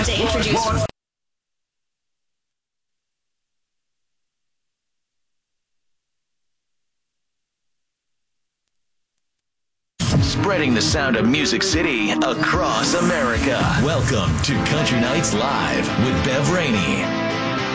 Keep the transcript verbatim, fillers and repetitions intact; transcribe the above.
To introduce. Spreading the sound of Music City across America. Welcome to Country Nights Live with Bev Rainey.